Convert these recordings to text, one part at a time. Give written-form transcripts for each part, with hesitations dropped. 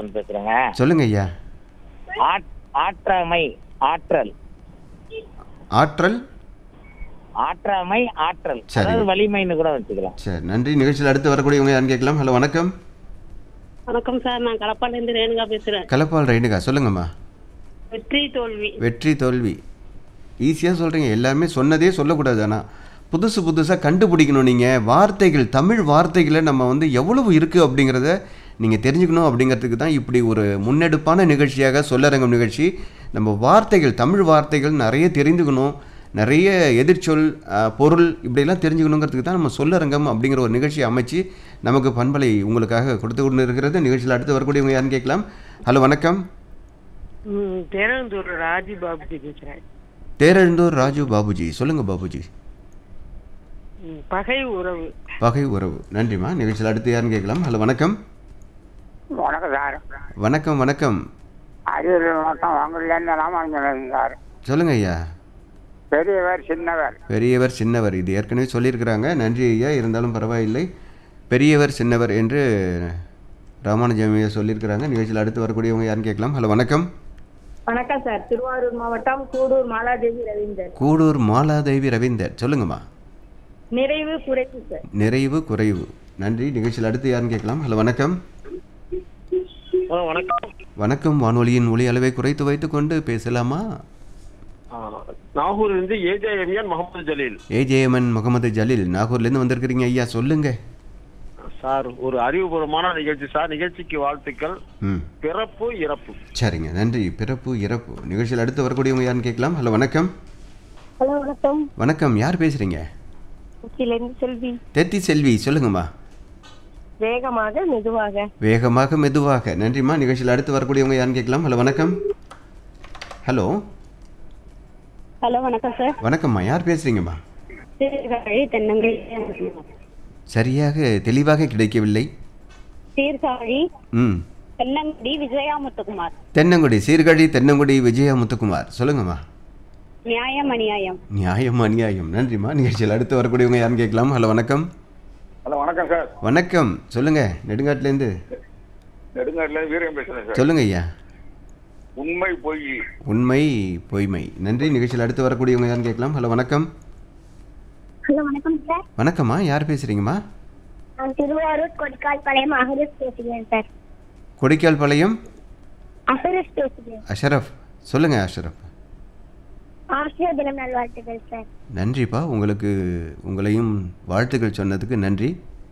ராமநாதபுரம் பேசுறேங்க. சொல்லுங்க ஐயா. ஆற்றாமை ஆற்றல். ஆற்றல் ஆற்றாமை ஆற்றல், சரி. அதாவது வலிமைன்னு கூட வச்சுக்கலாம். சரி, நன்றி. நிகழ்ச்சியில் அடுத்து வரக்கூடியவங்க யாருன்னு கேட்கலாம். ஹலோ, வணக்கம். வணக்கம் சார், நான் களப்பாலேருந்து ரேணுகா பேசுறேன். கலப்பால் ரேணுகா, சொல்லுங்கம்மா. வெற்றி தோல்வி. வெற்றி தோல்வி ஈஸியாக சொல்கிறீங்க. எல்லாருமே சொன்னதே சொல்லக்கூடாது, ஆனால் புதுசு புதுசாக கண்டுபிடிக்கணும். நீங்கள் வார்த்தைகள், தமிழ் வார்த்தைகளை நம்ம வந்து எவ்வளவு இருக்குது அப்படிங்கிறத நீங்கள் தெரிஞ்சுக்கணும். அப்படிங்கிறதுக்கு தான் இப்படி ஒரு முன்னெடுப்பான நிகழ்ச்சியாக சொல்லரங்கம் நிகழ்ச்சி. நம்ம வார்த்தைகள், தமிழ் வார்த்தைகள் நிறைய தெரிந்துக்கணும், நிறைய எதிர்ச்சொல், பொருள் இப்படிலாம் தெரிஞ்சுக்கணுங்கிறதுக்கு தான் நம்ம சொல்லரங்கம் அப்படிங்கிற ஒரு நிகழ்ச்சியை அமைச்சு நமக்கு பண்பலை உங்களுக்காக கொடுத்து கொண்டு இருக்கிறது. நிகழ்ச்சியில் அடுத்து வரக்கூடியவங்க யாருன்னு கேட்கலாம். ஹலோ, வணக்கம். தேரழுந்தூர் ராஜு பாபுஜி பேசுறேன். தேரழுந்தூர் ராஜு பாபுஜி, சொல்லுங்க பாபுஜி. பகை உறவு. பகை உறவு, நன்றிம்மா. நிகழ்ச்சியில் அடுத்து யாருன்னு கேட்கலாம். ஹலோ, வணக்கம். வணக்கம் சார். வணக்கம் வணக்கம். அரியலூர் மாவட்டம் வாங்கலேருந்து ராமானுஜன் சார். சொல்லுங்க ஐயா. பெரியவர் சின்னவர். பெரியவர் சின்னவர், இது ஏற்கனவே சொல்லியிருக்கிறாங்க. நன்றி ஐயா, இருந்தாலும் பரவாயில்லை. பெரியவர் சின்னவர் என்று ராமானுஜம் ஐயா சொல்லியிருக்கிறாங்க. நிகழ்ச்சியில் அடுத்து வரக்கூடியவங்க யாருன்னு கேட்கலாம். ஹலோ, வணக்கம். வணக்கம் சார், திருவாரூர் மாவட்டம் கூடூர் மாலாதேவி ரவீந்தர். கூடூர் மாலாதேவி ரவீந்தர், சொல்லுங்கம்மா. நிறைவு குறைவு சார். நிறைவு குறைவு, நன்றி. நிகழ்ச்சியில் அடுத்து யாருன்னு கேட்கலாம். ஹலோ, வணக்கம். வணக்கம். வணக்கம். வானொலியின் ஒலி அளவை குறைத்து வைத்துக் கொண்டு பேசலாமா? நாகூரிலிருந்து ஏஜேஎம்என் முகமது ஜலீல். ஏஜேஎம்என் முகமது ஜலீல், நாகூர்லேருந்து வந்திருக்கிறீங்க ஐயா, சொல்லுங்க சார். ஒரு அறிவுபூர்வமான நிகழ்ச்சி சார். நிகழ்ச்சிக்கு வாழ்த்துக்கள். பிறப்பு இறப்பு. சரிங்க, நன்றி. பிறப்பு இறப்பு. நிகழ்ச்சியில் அடுத்து வரக்கூடியவங்க யாருன்னு கேட்கலாம். ஹலோ, வணக்கம். ஹலோ, வணக்கம். வணக்கம், யார் பேசுறீங்க? செல்வி. தெத்தி செல்வி, சொல்லுங்கம்மா. வேகமாக மெதுவாக. வேகமாக மெதுவாக, நன்றிம்மா. நிகழ்ச்சியில் அடுத்து வரக்கூடியவங்க யாருன்னு கேட்கலாம். ஹலோ, வணக்கம். ஹலோ. ஹலோ, வணக்கம் சார். வணக்கம்மா, யார் பேசுறீங்கம்மா? சீர்காழி தென்னங்குடி. சரியாக தெளிவாக கிடைக்கவில்லை. சீர்காழி தென்னங்குடி விஜயா முத்துக்குமார். தென்னங்குடி, சீர்காழி தென்னங்குடி விஜயா முத்துக்குமார், சொல்லுங்கம்மா. நியாயம் அநியாயம். நியாயம் அநியாயம், நன்றிம்மா. நிகழ்ச்சியில் அடுத்து வரக்கூடியவங்க யாருன்னு கேட்கலாம். ஹலோ, வணக்கம். ஹலோ, வணக்கம் சார். வணக்கம், சொல்லுங்க. நெடுங்காட்டிலேருந்து வீரன் பேசுறேன் சார். சொல்லுங்க ஐயா. உண்மை பொய். உண்மை பொய்மை, நன்றி. நிகழ்ச்சியில் அடுத்து வரக்கூடியவங்க யாருன்னு கேட்கலாம். ஹலோ, வணக்கம். ஹலோ, வணக்கம் சார். வணக்கம்மா, யார் பேசுறீங்கம்மா? நான் திருவாரூர் கொடிக்கால் பாளையம் அஹரஸ் பேசுகிறேன் சார். கொடிக்கால் பாளையம் அஹரஸ் பேசுகிறேன். அஷரஃப், சொல்லுங்க அஷரஃப். ஆசிரியர் தினம் நல்வாழ்த்துக்கள் சார். நன்றிப்பா, உங்களையும் வாழ்த்துக்கள் சொன்னதுக்கு நன்றி.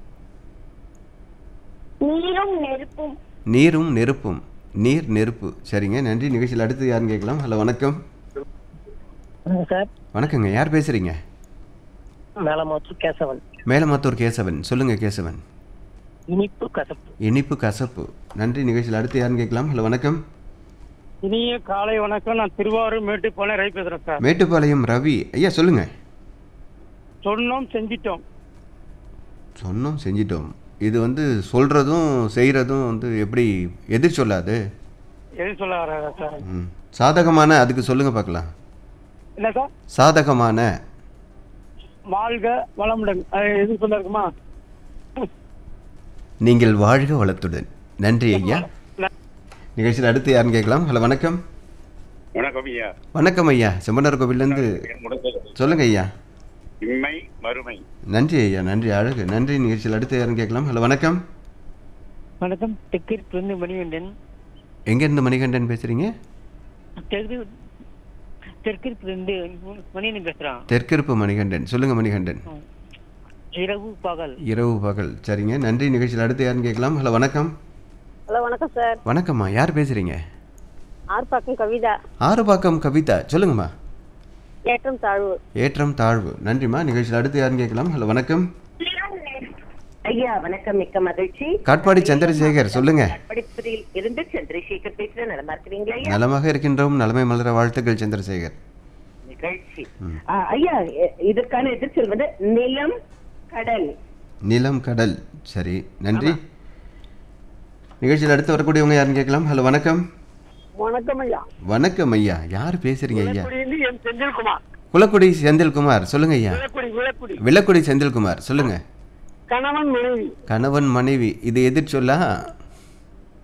நீரும் நெருப்பும். நீரும் நெருப்பும், நீர் நெருப்பு, சரிங்க, நன்றி. நிகழ்ச்சியில் அடுத்து யாருன்னு கேட்கலாம். ஹலோ, வணக்கம். சார். வணக்கங்க, யார் பேசுறீங்க? மேலமாத்தூர் கேசவன். மேலமாத்தூர் கேசவன், சொல்லுங்க கேசவன். இனிப்பு கசப்பு. இனிப்பு கசப்பு, நன்றி. நிகழ்ச்சியில் அடுத்து யாருன்னு கேட்கலாம். ஹலோ, வணக்கம். இனிய காலை வணக்கம். நான் திருவாரூர் மேட்டுப்பாளையம் ரவி பேசுறேன் சார். மேட்டுப்பாளையம் ரவி ஐயா, சொல்லுங்க. சொன்னோம் செஞ்சிட்டோம். சொன்னோம் செஞ்சிட்டோம், இது வந்து சொல்றதும் செய்யறதும் வந்து எப்படி எதிர் சொல்லாது? எது சொல்ல வர சார்? சாதகமான, அதுக்கு சொல்லுங்க பார்க்கலாம். என்ன சார்? சாதகமான. வாழ்க வளமுடன், எது சொல்ல இருக்குமா? நீங்கள் வாழ்க வளத்துடன், நன்றி ஐயா. நிகழ்ச்சியில் அடுத்து யாருன்னு கேட்கலாம். ஹலோ, வணக்கம். வணக்கம் ஐயா. வணக்கம் ஐயா, செம்பனார் கோவிலேருந்து, சொல்லுங்க ஐயா. இம்மை மறுமை. நன்றி ஐயா, நன்றி, அழகு, நன்றி. நிகழ்ச்சியில் அடுத்து யாருன்னு கேட்கலாம். ஹலோ, வணக்கம். வணக்கம். தெற்கிருந்து மணிகண்டன். எங்கேருந்து மணிகண்டன் பேசுறீங்க? தெற்கிருந்து மணிகண்டன் பேசுறான். தெற்கிருப்பு மணிகண்டன், சொல்லுங்க மணிகண்டன். இரவு பகல். இரவு பகல், சரிங்க, நன்றி. நிகழ்ச்சியில் அடுத்து யாருன்னு கேட்கலாம். ஹலோ, வணக்கம். ஹலோ, வணக்கம் சார். வணக்கம்மா, யார் பேசுறீங்க? ஆர்ப்பாக்கம் கவிதா. ஆறுபாக்கம் கவிதா, சொல்லுங்கம்மா. ஏற்றம் தாழ்வு. ஏற்றம் தாழ்வு, நன்றிம்மா. நிகழ்ச்சியில் அடுத்து யாருன்னு கேட்கலாம். ஹலோ, வணக்கம். ஐயா வணக்கம், மிக்க மகிழ்ச்சி. காட்பாடி சந்திரசேகர், சொல்லுங்க. படிப்பதில் இருந்து சந்திரசேகர் பேசுறேன். நலமா இருக்கிறீங்களா ஐயா? நலமாக இருக்கின்றோம், நலமை மலர வாழ்த்துக்கள் சந்திரசேகர். நிகழ்ச்சி ஐயா, இதற்கான எதிர் சொல்வது நிலம் கடல். நிலம் கடல், சரி, நன்றி. நிகழ்ச்சியில் அடுத்து வரக்கூடியவங்க யாருன்னு கேட்கலாம். ஹலோ, வணக்கம். வணக்கம் ஐயா. வணக்கம் ஐயா, யார் பேசுறீங்க ஐயா? செந்தில்குமார். குலக்குடி செந்தில்குமார், சொல்லுங்க ஐயா. விளக்குடி செந்தில்குமார், சொல்லுங்க. கணவன் மனைவி. கணவன் மனைவி, இது எதிர் சொல்லா?